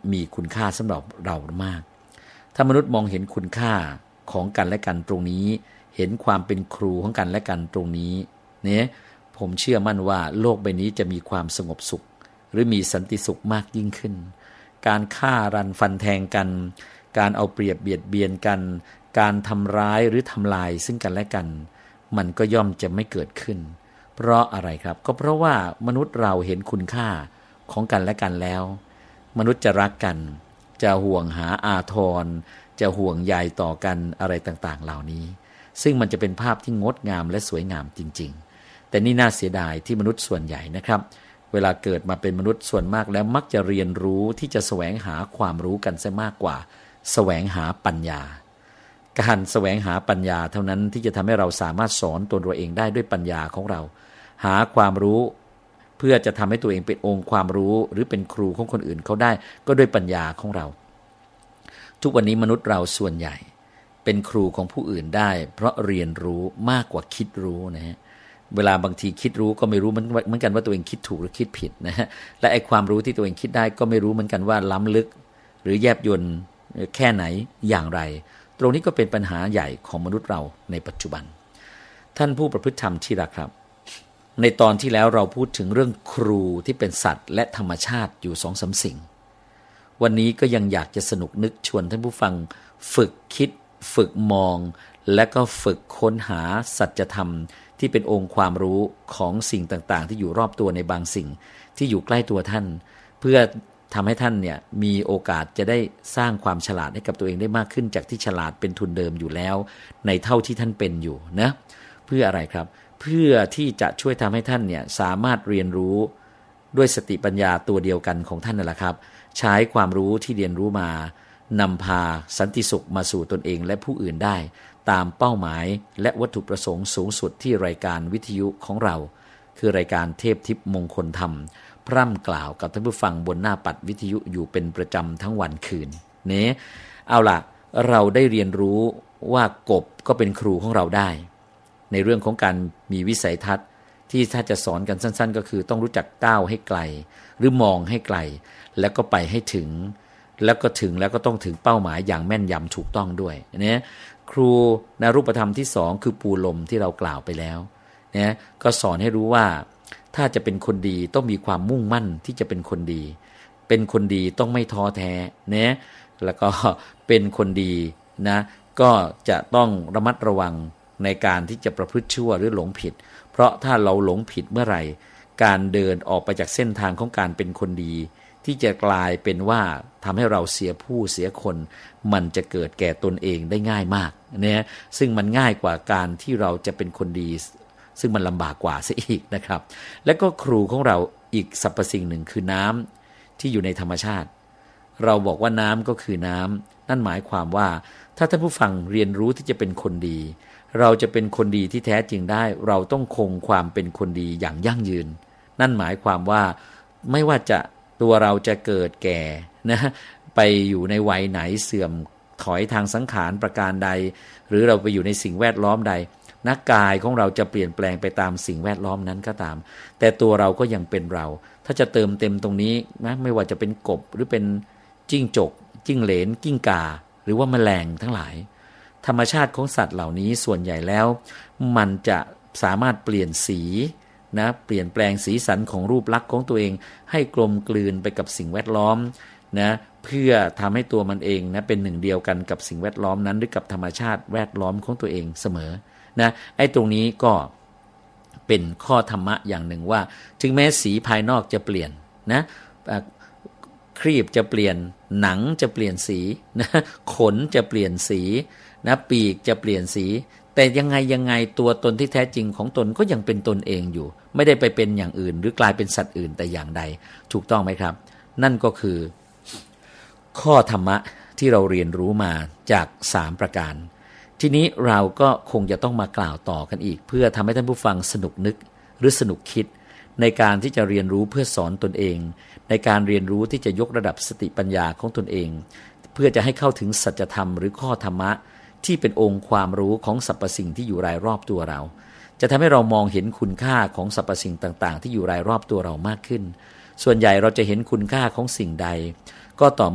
มีคุณค่าสำหรับเรามากถ้ามนุษย์มองเห็นคุณค่าของกันและกันตรงนี้เห็นความเป็นครูของกันและกันตรงนี้เนี่ยผมเชื่อมั่นว่าโลกใบนี้จะมีความสงบสุขหรือมีสันติสุขมากยิ่งขึ้นการฆ่ารันฟันแทงกันการเอาเปรียบเบียดเบียนกันการทำร้ายหรือทำลายซึ่งกันและกันมันก็ย่อมจะไม่เกิดขึ้นเพราะอะไรครับก็เพราะว่ามนุษย์เราเห็นคุณค่าของกันและกันแล้วมนุษย์จะรักกันจะห่วงหาอาทรจะห่วงใยต่อกันอะไรต่างๆเหล่านี้ซึ่งมันจะเป็นภาพที่งดงามและสวยงามจริงๆแต่นี่น่าเสียดายที่มนุษย์ส่วนใหญ่นะครับเวลาเกิดมาเป็นมนุษย์ส่วนมากแล้วมักจะเรียนรู้ที่จะแสวงหาความรู้กันซะมากกว่าแสวงหาปัญญาการแสวงหาปัญญาเท่านั้นที่จะทำให้เราสามารถสอนตนเราเองได้ด้วยปัญญาของเราหาความรู้เพื่อจะทำให้ตัวเองเป็นองค์ความรู้หรือเป็นครูของคนอื่นเขาได้ก็ด้วยปัญญาของเราทุกวันนี้มนุษย์เราส่วนใหญ่เป็นครูของผู้อื่นได้เพราะเรียนรู้มากกว่าคิดรู้นะฮะเวลาบางทีคิดรู้ก็ไม่รู้เหมือนกันว่าตัวเองคิดถูกหรือคิดผิดนะฮะและไอ้ความรู้ที่ตัวเองคิดได้ก็ไม่รู้เหมือนกันว่าล้ำลึกหรือแยบยลแค่ไหนอย่างไรตรงนี้ก็เป็นปัญหาใหญ่ของมนุษย์เราในปัจจุบันท่านผู้ประพฤติธรรมที่รักครับในตอนที่แล้วเราพูดถึงเรื่องครูที่เป็นสัตว์และธรรมชาติอยู่ 2-3 สิ่งวันนี้ก็ยังอยากจะสนุกนึกชวนท่านผู้ฟังฝึกคิดฝึกมองและก็ฝึกค้นหาสัจธรรมที่เป็นองค์ความรู้ของสิ่งต่างๆที่อยู่รอบตัวในบางสิ่งที่อยู่ใกล้ตัวท่านเพื่อทำให้ท่านเนี่ยมีโอกาสจะได้สร้างความฉลาดให้กับตัวเองได้มากขึ้นจากที่ฉลาดเป็นทุนเดิมอยู่แล้วในเท่าที่ท่านเป็นอยู่นะเพื่ออะไรครับเพื่อที่จะช่วยทำให้ท่านเนี่ยสามารถเรียนรู้ด้วยสติปัญญาตัวเดียวกันของท่านนั่นแหละครับใช้ความรู้ที่เรียนรู้มานำพาสันติสุขมาสู่ตนเองและผู้อื่นได้ตามเป้าหมายและวัตถุประสงค์สูงสุดที่รายการวิทยุของเราคือรายการเทพทิพย์มงคลธรรมพร่ำกล่าวกับท่านผู้ฟังบนหน้าปัดวิทยุอยู่เป็นประจำทั้งวันคืนเนี่ยเอาล่ะเราได้เรียนรู้ว่ากบก็เป็นครูของเราได้ในเรื่องของการมีวิสัยทัศน์ที่ถ้าจะสอนกันสั้นๆก็คือต้องรู้จักก้าวให้ไกลหรือมองให้ไกลแล้วก็ไปให้ถึงแล้วก็ถึงแล้วก็ต้องถึงเป้าหมายอย่างแม่นยำถูกต้องด้วยเนี่ยครูในรูปธรรมที่สองคือปูลมที่เรากล่าวไปแล้วเนี่ยก็สอนให้รู้ว่าถ้าจะเป็นคนดีต้องมีความมุ่งมั่นที่จะเป็นคนดีเป็นคนดีต้องไม่ท้อแท้เนี่ยแล้วก็เป็นคนดีนะก็จะต้องระมัดระวังในการที่จะประพฤติชั่วหรือหลงผิดเพราะถ้าเราหลงผิดเมื่อไหร่การเดินออกไปจากเส้นทางของการเป็นคนดีที่จะกลายเป็นว่าทำให้เราเสียผู้เสียคนมันจะเกิดแก่ตนเองได้ง่ายมากเนี่ยซึ่งมันง่ายกว่าการที่เราจะเป็นคนดีซึ่งมันลำบากกว่าซะอีกนะครับและก็ครูของเราอีกสรรพสิ่งหนึ่งคือน้ำที่อยู่ในธรรมชาติเราบอกว่าน้ำก็คือน้ำนั่นหมายความว่าถ้าท่านผู้ฟังเรียนรู้ที่จะเป็นคนดีเราจะเป็นคนดีที่แท้จริงได้เราต้องคงความเป็นคนดีอย่างยั่งยืนนั่นหมายความว่าไม่ว่าจะตัวเราจะเกิดแก่นะไปอยู่ในวัยไหนเสื่อมถอยทางสังขารประการใดหรือเราไปอยู่ในสิ่งแวดล้อมใดนักกายของเราจะเปลี่ยนแปลงไปตามสิ่งแวดล้อมนั้นก็ตามแต่ตัวเราก็ยังเป็นเราถ้าจะเติมเต็มตรงนี้นะไม่ว่าจะเป็นกบหรือเป็นจิ้งจกจิ้งเหลนกิ้งก่าหรือว่าแมลงทั้งหลายธรรมชาติของสัตว์เหล่านี้ส่วนใหญ่แล้วมันจะสามารถเปลี่ยนสีนะเปลี่ยนแปลงสีสันของรูปลักษณ์ของตัวเองให้กลมกลืนไปกับสิ่งแวดล้อมนะเพื่อทำให้ตัวมันเองนะเป็นหนึ่งเดียวกันกับสิ่งแวดล้อมนั้นหรือกับธรรมชาติแวดล้อมของตัวเองเสมอนะไอ้ตรงนี้ก็เป็นข้อธรรมะอย่างหนึ่งว่าถึงแม้สีภายนอกจะเปลี่ยนนะครีบจะเปลี่ยนหนังจะเปลี่ยนสีนะขนจะเปลี่ยนสีนะปีกจะเปลี่ยนสีแต่ยังไงตัวตนที่แท้จริงของตนก็ยังเป็นตนเองอยู่ไม่ได้ไปเป็นอย่างอื่นหรือกลายเป็นสัตว์อื่นแต่อย่างใดถูกต้องไหมครับนั่นก็คือข้อธรรมะที่เราเรียนรู้มาจาก3ประการทีนี้เราก็คงจะต้องมากล่าวต่อกันอีกเพื่อทำให้ท่านผู้ฟังสนุกนึกหรือสนุกคิดในการที่จะเรียนรู้เพื่อสอนตนเองในการเรียนรู้ที่จะยกระดับสติปัญญาของตนเองเพื่อจะให้เข้าถึงสัจธรรมหรือข้อธรรมะที่เป็นองค์ความรู้ของสรรพสิ่งที่อยู่รายรอบตัวเราจะทำให้เรามองเห็นคุณค่าของสรรพสิ่งต่างๆที่อยู่รายรอบตัวเรามากขึ้นส่วนใหญ่เราจะเห็นคุณค่าของสิ่งใดก็ต่อ